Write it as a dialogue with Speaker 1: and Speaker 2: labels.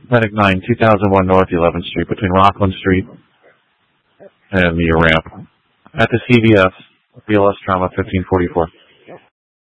Speaker 1: Medic 9, 2001 North 11th Street, between Rockland Street and the ramp. At the CVS, BLS Trauma 1544.